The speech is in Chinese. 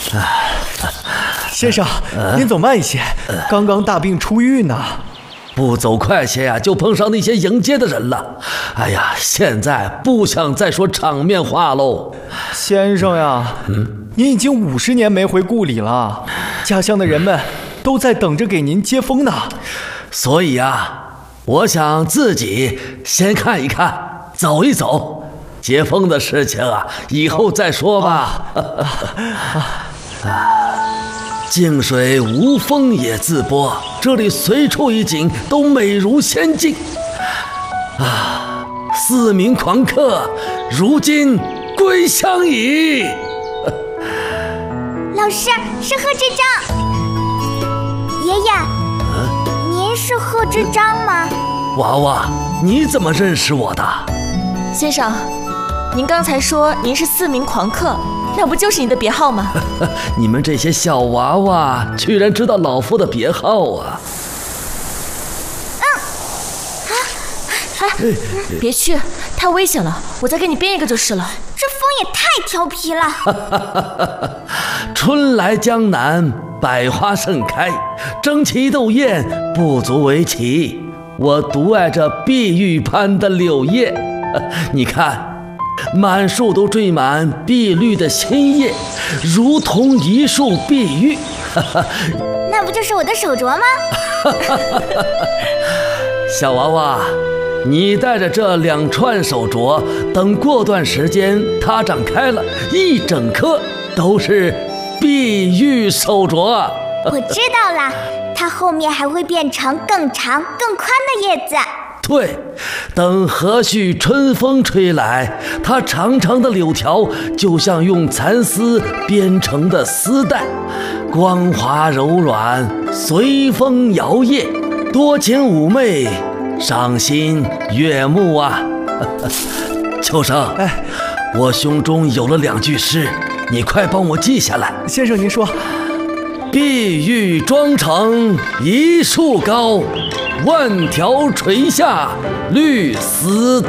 先生，您走慢一些，刚刚大病初愈呢。 不走快些呀，就碰上那些迎接的人了。哎呀，现在不想再说场面话喽。 先生呀，您已经50年没回故里了，家乡的人们都在等着给您接风呢。 所以啊，我想自己先看一看，走一走。接风的事情啊，以后再说吧。静水无风也自波，这里随处一景都美如仙境。4名狂客，如今归乡矣。 老师，是贺知章。爷爷，您是贺知章吗？ 娃娃，你怎么认识我的？ 先生，您刚才说您是4名狂客，那不就是你的别号吗？ 你们这些小娃娃居然知道老夫的别号啊！ 别去，太危险了，我再给你编一个就是了。 这风也太调皮了。 春来江南，百花盛开，争奇斗艳不足为奇。我独爱这碧玉般的柳叶，你看，满树都缀满碧绿的新叶，如同一束碧玉。 那不就是我的手镯吗？ 小娃娃，你带着这2串手镯，等过段时间它长开了，一整颗都是碧玉手镯。 我知道了，它后面还会变成更长更宽的叶子。 对，等和煦春风吹来，它长长的柳条就像用蚕丝编成的丝带，光滑柔软，随风摇曳，多情妩媚，赏心悦目啊。秋生，我胸中有了2句诗，你快帮我记下来。 先生您说， 碧玉妆成1树高，万条垂下绿丝